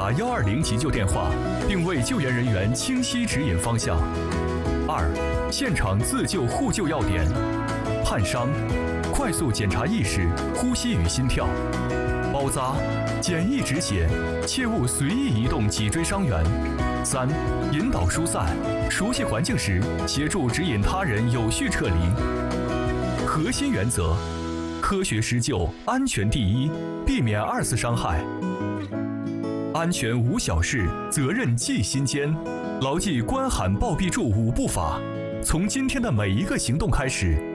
打120急救电话，并为救援人员清晰指引方向。2、现场自救互救要点：判伤，快速检查意识、呼吸与心跳；包扎，简易止血，切勿随意移动脊椎伤员。3、引导疏散，熟悉环境时，协助指引他人有序撤离。核心原则：科学施救，安全第一，避免2次伤害。安全无小事，责任记心间。牢记关喊报必助5步法，从今天的每一个行动开始，